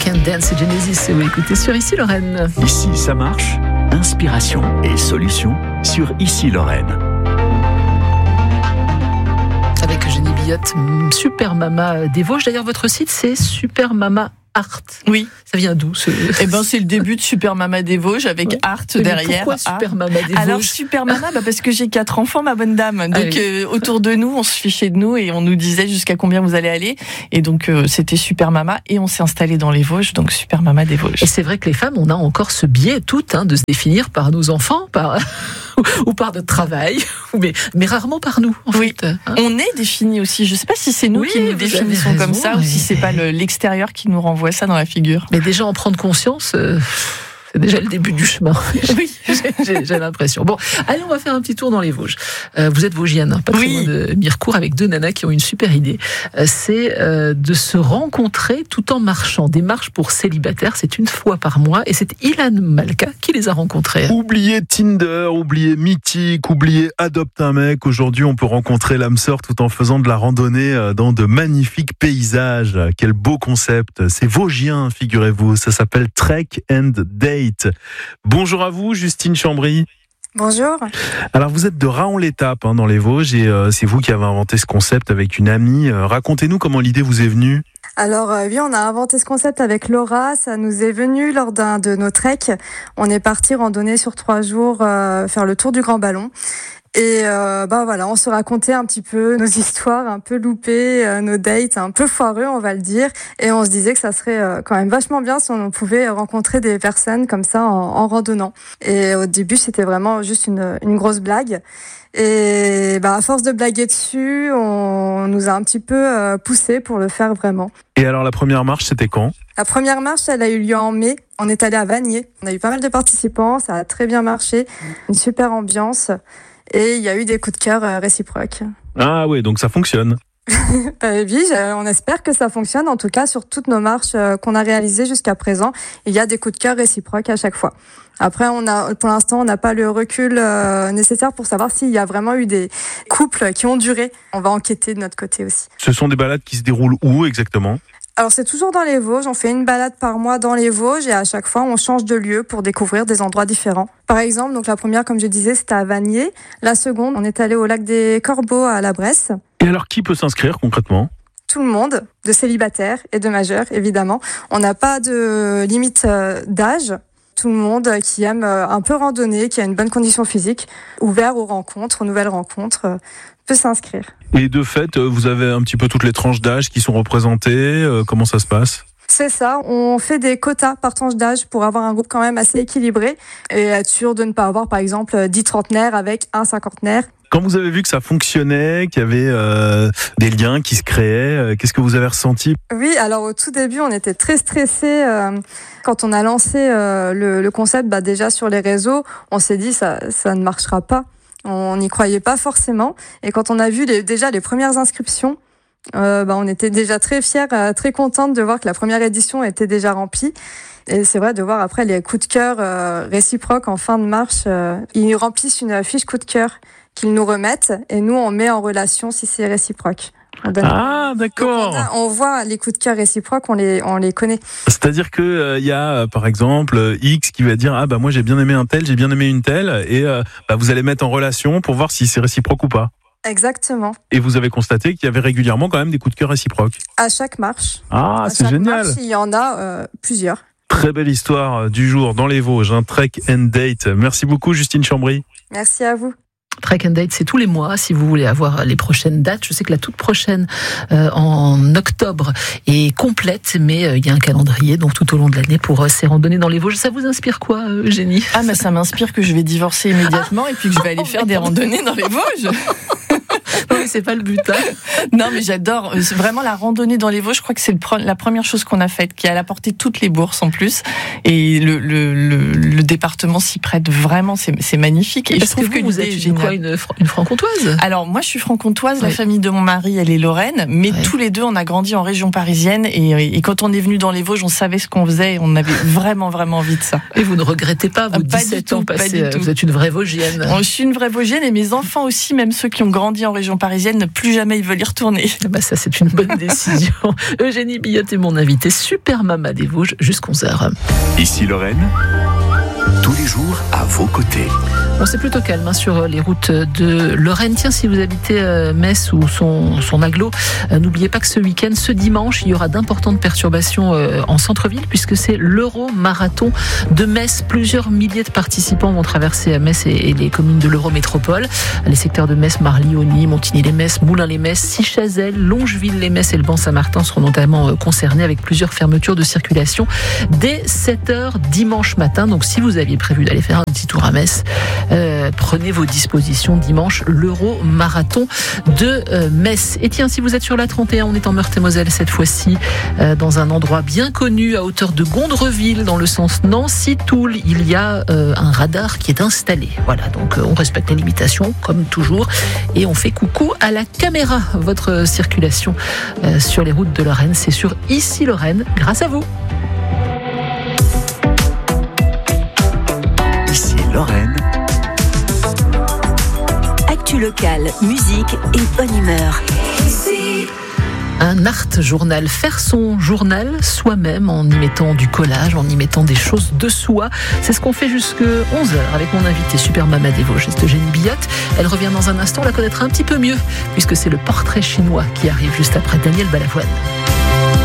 Can't Dance, c'est Genesis, et vous écoutez sur Ici Lorraine. Ici, ça marche. Inspiration et solutions sur Ici Lorraine. Avec Eugénie Billotte, Super Mama des Vosges. D'ailleurs, votre site, c'est Super Mama Art. Oui. Ça vient d'où c'est le début de Super Mama des Vosges avec Art derrière. Pourquoi Super Mama des Vosges? Alors Super Mama, parce que j'ai 4 enfants, ma bonne dame. Donc autour de nous, on se fichait de nous et on nous disait jusqu'à combien vous allez aller. Et donc c'était Super Mama et on s'est installé dans les Vosges, donc Super Mama des Vosges. Et c'est vrai que les femmes, on a encore ce biais toutes de se définir par nos enfants, ou par notre travail, mais rarement par nous. En fait. On est définis aussi. Je ne sais pas si c'est nous qui nous définissons comme ça ou si c'est pas l'extérieur qui nous renvoie ça dans la figure. Mais déjà en prendre conscience, c'est déjà le début du chemin. Oui, j'ai l'impression. Bon, allez, on va faire un petit tour dans les Vosges. Vous êtes vosgienne, pas très loin de Mirecourt, avec 2 nanas qui ont une super idée. C'est de se rencontrer tout en marchant. Des marches pour célibataires, c'est une fois par mois, et c'est Ilan Malka qui les a rencontrées. Oubliez Tinder, oubliez Mythique, oubliez Adopte un mec. Aujourd'hui, on peut rencontrer l'âme sœur tout en faisant de la randonnée dans de magnifiques paysages. Quel beau concept. C'est vosgien, figurez-vous. Ça s'appelle Trek and Date. Bonjour à vous, Justine Chambry. Bonjour. Alors vous êtes de Raon-l'Étape dans les Vosges et c'est vous qui avez inventé ce concept avec une amie. Racontez-nous comment l'idée vous est venue. Alors oui, on a inventé ce concept avec Laura. Ça nous est venu lors d'un de nos treks. On est parti randonner sur 3 jours, faire le tour du Grand Ballon. Et voilà, on se racontait un petit peu nos histoires un peu loupées, nos dates un peu foireux, on va le dire, et on se disait que ça serait quand même vachement bien si on pouvait rencontrer des personnes comme ça en randonnant. Et au début, c'était vraiment juste une grosse blague. Et à force de blaguer dessus, on nous a un petit peu poussé pour le faire vraiment. Et alors la première marche, c'était quand ? La première marche, elle a eu lieu en mai. On est allé à Vanier. On a eu pas mal de participants, ça a très bien marché, une super ambiance. Et il y a eu des coups de cœur réciproques. Ah oui, donc ça fonctionne. Oui, on espère que ça fonctionne. En tout cas, sur toutes nos marches qu'on a réalisées jusqu'à présent, il y a des coups de cœur réciproques à chaque fois. Après, pour l'instant, on n'a pas le recul nécessaire pour savoir s'il y a vraiment eu des couples qui ont duré. On va enquêter de notre côté aussi. Ce sont des balades qui se déroulent où exactement ? Alors c'est toujours dans les Vosges, on fait une balade par mois dans les Vosges et à chaque fois on change de lieu pour découvrir des endroits différents. Par exemple, donc la première, comme je disais, c'était à Vanier. La seconde, on est allé au lac des Corbeaux à la Bresse. Et alors qui peut s'inscrire concrètement ? Tout le monde, de célibataires et de majeurs évidemment. On n'a pas de limite d'âge. Tout le monde qui aime un peu randonner, qui a une bonne condition physique, ouvert aux rencontres, aux nouvelles rencontres, peut s'inscrire. Et de fait, vous avez un petit peu toutes les tranches d'âge qui sont représentées. Comment ça se passe ? C'est ça, on fait des quotas par tranche d'âge pour avoir un groupe quand même assez équilibré et être sûr de ne pas avoir par exemple 10 trentenaires avec un cinquantenaire. Quand vous avez vu que ça fonctionnait, qu'il y avait des liens qui se créaient, qu'est-ce que vous avez ressenti ? Oui, alors au tout début, on était très stressés. Quand on a lancé le concept, déjà sur les réseaux, on s'est dit ça ne marchera pas. On n'y croyait pas forcément. Et quand on a vu déjà les premières inscriptions, on était déjà très fiers, très contentes de voir que la première édition était déjà remplie. Et c'est vrai de voir après les coups de cœur réciproques en fin de marche. Ils remplissent une fiche coup de cœur qu'ils nous remettent et nous on met en relation si c'est réciproque. Ah d'accord. Donc on voit les coups de cœur réciproques, on les connaît. C'est-à-dire que y a par exemple X qui va dire moi j'ai bien aimé un tel, j'ai bien aimé une telle et vous allez mettre en relation pour voir si c'est réciproque ou pas. Exactement. Et vous avez constaté qu'il y avait régulièrement quand même des coups de cœur réciproques. À chaque marche. Ah, c'est génial. Marche, il y en a plusieurs. Très belle histoire du jour dans les Vosges, Trek and Date. Merci beaucoup Justine Chambry. Merci à vous. Trek and Date, c'est tous les mois. Si vous voulez avoir les prochaines dates, je sais que la toute prochaine en octobre est complète, mais il y a un calendrier donc tout au long de l'année pour ces randonnées dans les Vosges. Ça vous inspire quoi, Eugénie ? Ça m'inspire que je vais divorcer immédiatement et puis que je vais aller faire des randonnées dans les Vosges. Non, mais c'est pas le but. Non, mais j'adore. Vraiment, la randonnée dans les Vosges, je crois que c'est la première chose qu'on a faite, qui a apporté toutes les bourses en plus. Et le département s'y prête vraiment, c'est magnifique. Et je trouve que vous êtes une franc-comtoise. Alors, moi, je suis franc-comtoise. La famille de mon mari, elle est lorraine. Mais tous les deux, on a grandi en région parisienne. Et quand on est venu dans les Vosges, on savait ce qu'on faisait. Et on avait vraiment, vraiment envie de ça. Et vous ne regrettez pas vos 17 ans passés. Vous êtes une vraie Vosgienne. Je suis une vraie Vosgienne. Et mes enfants aussi, même ceux qui ont grandi en région région parisienne, plus jamais ils veulent y retourner. Ça, c'est une bonne décision. Eugénie Billotte est mon invitée, super maman des Vosges, jusqu'à 11h. Ici Lorraine, tous les jours à vos côtés. Bon, c'est plutôt calme sur les routes de Lorraine. Tiens, si vous habitez Metz ou son agglo, n'oubliez pas que ce week-end, ce dimanche, il y aura d'importantes perturbations en centre-ville puisque c'est l'Euro-Marathon de Metz. Plusieurs milliers de participants vont traverser Metz et les communes de l'Eurométropole. Les secteurs de Metz, Marly, Osny, Montigny-les-Metz, Moulins-les-Metz, Sichazel, Longeville-les-Metz et le Ban-Saint-Martin seront notamment concernés avec plusieurs fermetures de circulation dès 7h dimanche matin. Donc si vous aviez prévu d'aller faire un petit tour à Metz, prenez vos dispositions dimanche, l'Euro-Marathon de Metz. Et tiens, si vous êtes sur la 31, on est en Meurthe-et-Moselle cette fois-ci, dans un endroit bien connu, à hauteur de Gondreville, dans le sens Nancy-Toul. Il y a un radar qui est installé. Voilà, donc on respecte les limitations, comme toujours, et on fait coucou à la caméra. Votre circulation sur les routes de Lorraine, c'est sur Ici Lorraine, grâce à vous. Ici Lorraine. Actu locale, musique et bonne humeur. Un art journal, faire son journal soi-même en y mettant du collage, en y mettant des choses de soi. C'est ce qu'on fait jusqu'à 11h avec mon invité super maman des Vosges, Eugénie Billotte. Elle revient dans un instant, on la connaîtra un petit peu mieux puisque c'est le portrait chinois qui arrive juste après Daniel Balavoine.